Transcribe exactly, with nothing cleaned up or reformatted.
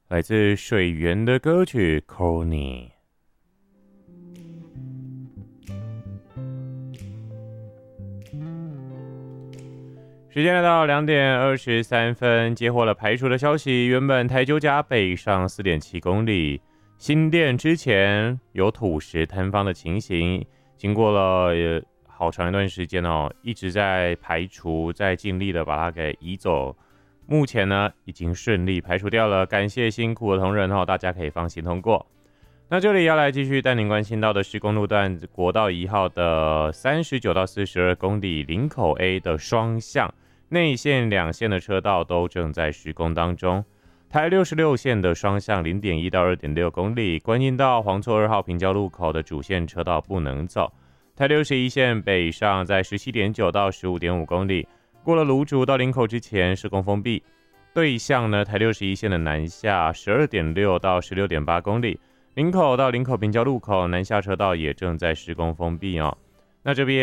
来自水源的歌曲《Corny》。时间来到两点二十三分，接获了排除的消息。原本台九甲北上 四点七 公里，新店之前有土石坍方的情形，经过了好长一段时间哦，一直在排除，在尽力的把它给移走。目前呢，已经顺利排除掉了，感谢辛苦的同仁哦，大家可以放心通过。那这里要来继续带您关心到的是公路段国道一号的三十九到四十二公里林口 A 的双向。内线两线的车道都正在施工当中。台六十六线的双向 零点一到二点六公里，观音道黄厝二号平交路口的主线车道不能走。台六十一线北上在 十七点九到十五点五公里，过了芦竹到林口之前施工封闭。对向呢，台六十一线的南下 十二点六到十六点八公里，林口到林口平交路口南下车道也正在施工封闭哦。那这边